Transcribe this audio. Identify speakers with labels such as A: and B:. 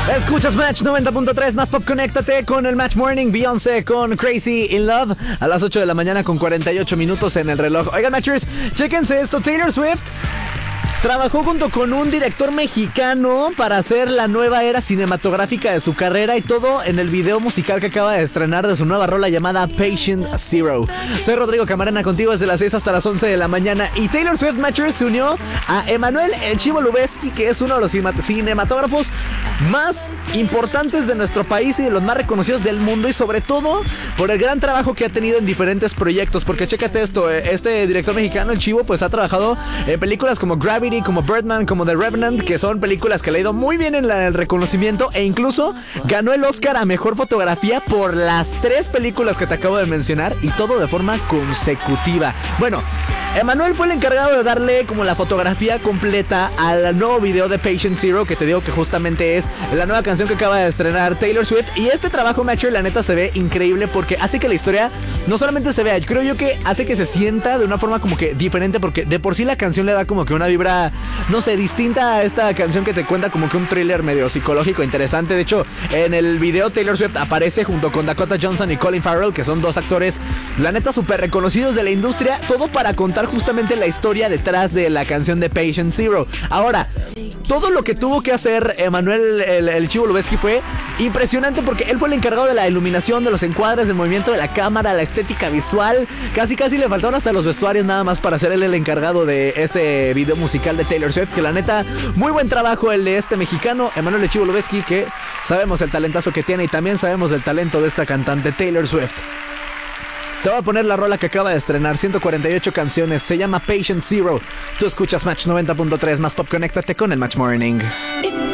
A: Escuchas Match 90.3, más pop, conéctate con el Match Morning. Beyoncé con Crazy in Love a las 8 de la mañana con 48 minutos en el reloj. Oigan, Matchers, chéquense esto. Taylor Swift trabajó junto con un director mexicano para hacer la nueva era cinematográfica de su carrera, y todo en el video musical que acaba de estrenar de su nueva rola llamada Patient Zero. Soy Rodrigo Camarena, contigo desde las 6 hasta las 11 de la mañana. Y Taylor Swift, Matchers, se unió a Emanuel El Chivo Lubezki, que es uno de los cinematógrafos más importantes de nuestro país y de los más reconocidos del mundo, y sobre todo por el gran trabajo que ha tenido en diferentes proyectos. Porque chécate esto, este director mexicano, El Chivo, pues ha trabajado en películas como Gravity, como Birdman, como The Revenant, que son películas que le ha ido muy bien en el reconocimiento, e incluso ganó el Oscar a Mejor Fotografía por las 3 películas que te acabo de mencionar, y todo de forma consecutiva. Bueno, Emanuel fue el encargado de darle como la fotografía completa al nuevo video de Patient Zero, que te digo que justamente es la nueva canción que acaba de estrenar Taylor Swift. Y este trabajo, Matcher, la neta se ve increíble porque hace que la historia no solamente se vea, creo yo que hace que se sienta de una forma como que diferente, porque de por sí la canción le da como que una vibra, no sé, distinta a esta canción que te cuenta como que un thriller medio psicológico interesante. De hecho, en el video Taylor Swift aparece junto con Dakota Johnson y Colin Farrell, que son 2 actores, la neta, súper reconocidos de la industria, todo para contar justamente la historia detrás de la canción de Patient Zero. Ahora, todo lo que tuvo que hacer Emanuel el Chivo Lubezki fue impresionante, porque él fue el encargado de la iluminación, de los encuadres, del movimiento de la cámara, la estética visual. Casi le faltaron hasta los vestuarios nada más para ser él el encargado de este video musical de Taylor Swift, que la neta, muy buen trabajo el de este mexicano, Emanuel el Chivo Lubezki, que sabemos el talentazo que tiene, y también sabemos el talento de esta cantante Taylor Swift. Te voy a poner la rola que acaba de estrenar, 148 canciones, se llama Patient Zero. Tú escuchas Match 90.3, más pop, conéctate con el Match Morning.